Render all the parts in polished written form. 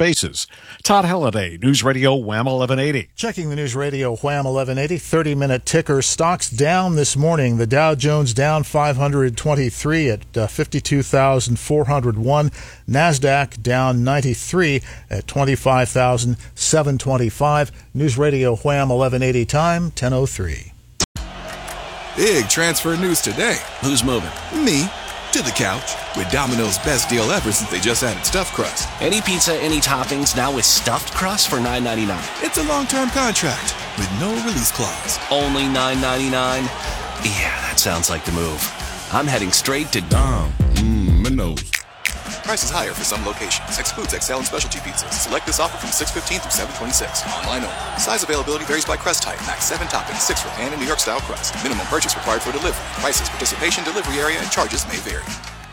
spaces. Todd Halliday, News Radio Wham 1180. Checking the News Radio Wham 1180, 30-minute ticker. Stocks down this morning. The Dow Jones down 523 at 52,401. NASDAQ down 93 at 25,725. News Radio Wham 1180 time, 10:03. Big transfer news today. Who's moving? Me. To the couch with Domino's best deal ever since they just added stuffed crust. Any pizza, any toppings, now with stuffed crust for $9.99. It's a long-term contract with no release clause. Only $9.99? Yeah, that sounds like the move. I'm heading straight to Domino's. Prices higher for some locations. Excludes XL and specialty pizzas. Select this offer from 6/15 through 7/26. Online only. Size availability varies by crust type. Max 7 toppings, 6 for pan and New York style crust. Minimum purchase required for delivery. Prices, participation, delivery area, and charges may vary.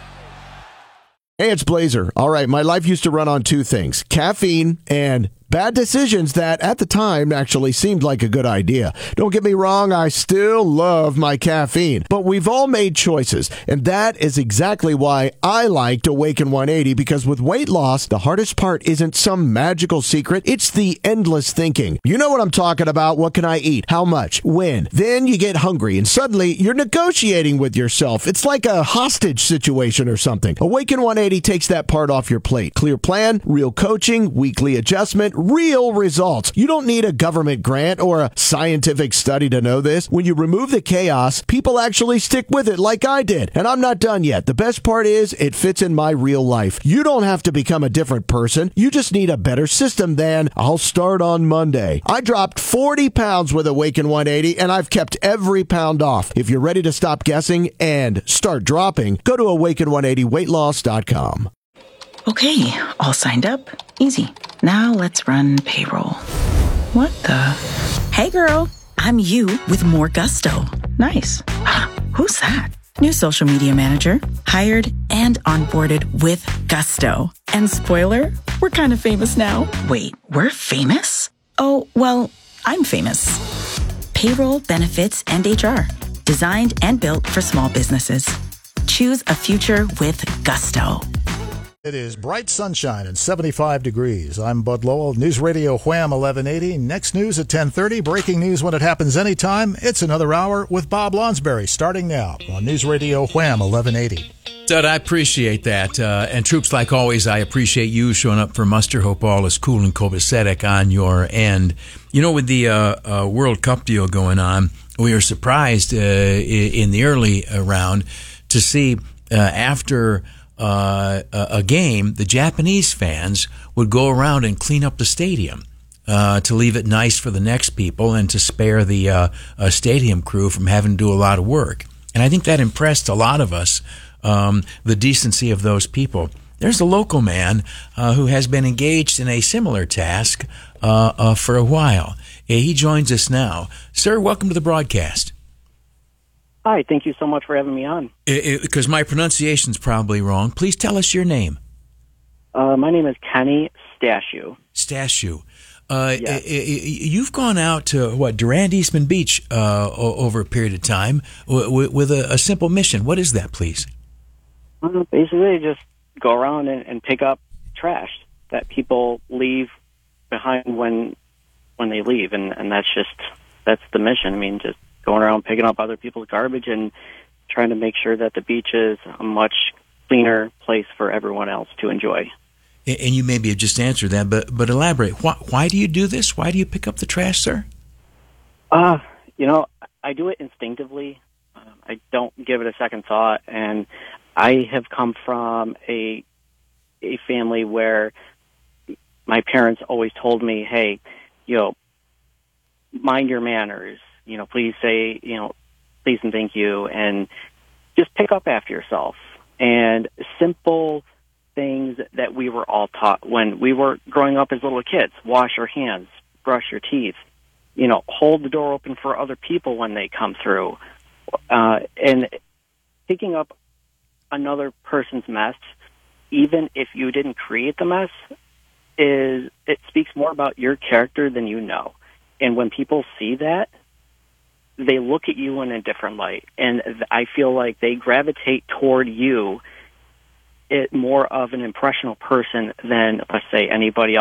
Hey, it's Blazer. All right, my life used to run on two things: caffeine and bad decisions that at the time actually seemed like a good idea. Don't get me wrong, I still love my caffeine, but we've all made choices, and that is exactly why I liked Awaken 180, because with weight loss, the hardest part isn't some magical secret, it's the endless thinking. You know what I'm talking about. What can I eat? How much? When? Then you get hungry, and suddenly you're negotiating with yourself. It's like a hostage situation or something. Awaken 180 takes that part off your plate. Clear plan, real coaching, weekly adjustment, real results. You don't need a government grant or a scientific study to know this. When you remove the chaos, people actually stick with it like I did. And I'm not done yet. The best part is it fits in my real life. You don't have to become a different person. You just need a better system than I'll start on Monday. I dropped 40 pounds with Awaken 180 and I've kept every pound off. If you're ready to stop guessing and start dropping, go to awaken180weightloss.com. Okay, all signed up. Easy. Now let's run payroll. What the? Hey girl, I'm you with more gusto. Nice. Who's that? New social media manager. Hired and onboarded with gusto. And spoiler, we're kind of famous now. Wait, we're famous? Oh, well, I'm famous. Payroll, benefits, and HR. Designed and built for small businesses. Choose a future with gusto. It is bright sunshine and 75 degrees. I'm Bud Lowell, News Radio Wham 1180. Next news at 10:30. Breaking news when it happens anytime. It's another hour with Bob Lonsberry, starting now on News Radio Wham 1180. Dud, I appreciate that. And troops, like always, I appreciate you showing up for muster. Hope all is cool and copacetic on your end. You know, with the World Cup deal going on, we were surprised in the early round to see after a game, the Japanese fans would go around and clean up the stadium to leave it nice for the next people and to spare the stadium crew from having to do a lot of work. And I think that impressed a lot of us, the decency of those people. There's a local man who has been engaged in a similar task for a while. He joins us now. Sir, welcome to the broadcast. Hi, thank you so much for having me on. Because my pronunciation's probably wrong. Please tell us your name. My name is Kenny Stashew. Stashew. Yes. You've gone out to, Durand Eastman Beach over a period of time with a simple mission. What is that, please? Basically, just go around and pick up trash that people leave behind when they leave, and that's the mission. I mean, just going around picking up other people's garbage and trying to make sure that the beach is a much cleaner place for everyone else to enjoy. And you maybe have just answered that, but elaborate. Why do you do this? Why do you pick up the trash, sir? I do it instinctively. I don't give it a second thought, and I have come from a family where my parents always told me, hey, mind your manners. Please say, please and thank you, and just pick up after yourself. And simple things that we were all taught when we were growing up as little kids: wash your hands, brush your teeth, hold the door open for other people when they come through. And picking up another person's mess, even if you didn't create the mess, it speaks more about your character than you know. And when people see that, they look at you in a different light, and I feel like they gravitate toward you more of an impressionable person than, let's say, anybody else